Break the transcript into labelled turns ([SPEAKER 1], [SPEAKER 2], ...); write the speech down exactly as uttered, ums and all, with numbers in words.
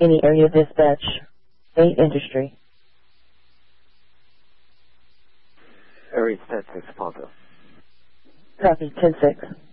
[SPEAKER 1] Any area dispatch, eight industry.
[SPEAKER 2] Area ten six, Ponto.
[SPEAKER 1] Copy, ten six.